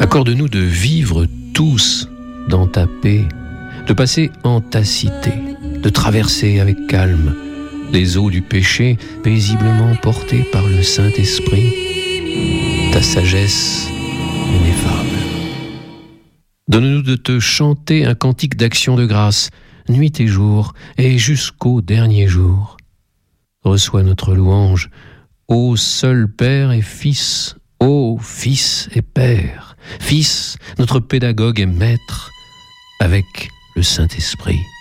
Accorde-nous de vivre tous dans ta paix, de passer en ta cité, de traverser avec calme les eaux du péché paisiblement portées par le Saint-Esprit, ta sagesse ineffable. Donne-nous de te chanter un cantique d'action de grâce, nuit et jour, et jusqu'au dernier jour. Reçois notre louange, ô seul Père et Fils, ô Fils et Père, Fils, notre pédagogue et maître, avec le Saint-Esprit.